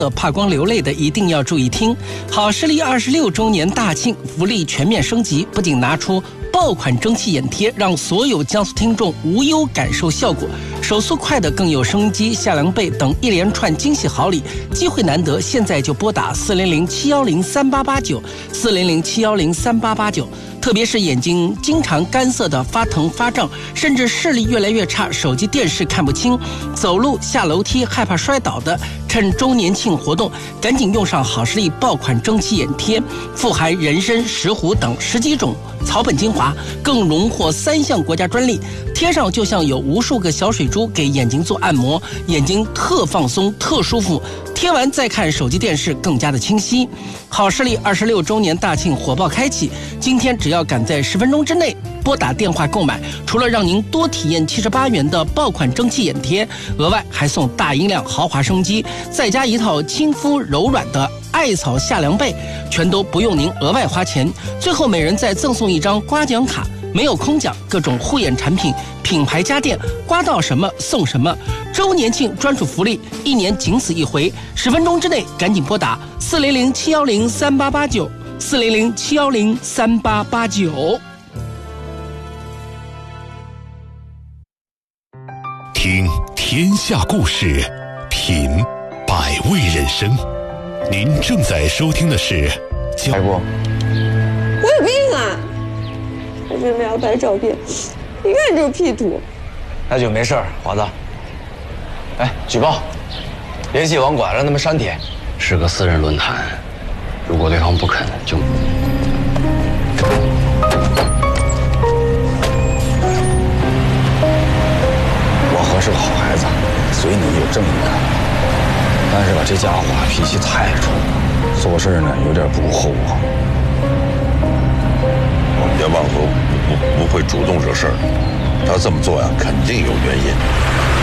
怕光流泪的一定要注意听。好视力26周年大庆，福利全面升级，不仅拿出爆款蒸汽眼贴，让所有江苏听众无忧感受效果，手速快的更有收音机、夏凉被等一连串惊喜好礼，机会难得，现在就拨打400-710-3889，400-710-3889。特别是眼睛经常干涩的发疼发胀，甚至视力越来越差，手机电视看不清，走路下楼梯害怕摔倒的，趁周年庆活动赶紧用上好视力爆款蒸汽眼贴，富含人参、石斛等10几种草本精华，更荣获3项国家专利，贴上就像有无数个小水珠给眼睛做按摩，眼睛特放松特舒服，贴完再看手机电视更加的清晰。好视力26周年大庆火爆开启，今天只要赶在10分钟之内拨打电话购买，除了让您多体验78元的爆款蒸汽眼贴，额外还送大音量豪华升级，再加一套亲肤柔软的艾草夏凉被，全都不用您额外花钱。最后每人再赠送一张刮奖卡，没有空奖，各种护眼产品、品牌家电，刮到什么送什么。周年庆专属福利，1年仅此一回，10分钟之内赶紧拨打400-710-3889，400-710-3889。 听天下故事，品百味人生。您正在收听的是白姑， 我有病啊！我为什么要拍照片？一看就是 P 图。 那就没事儿，华子。哎，举报，联系网管让他们删帖。 是个私人论坛，如果对方不肯，就…… 我和是个好孩子，随你有正义感，但是吧，这家伙脾气太冲，做事呢有点不厚道。 我们家万和不会主动惹事儿，他这么做呀，肯定有原因。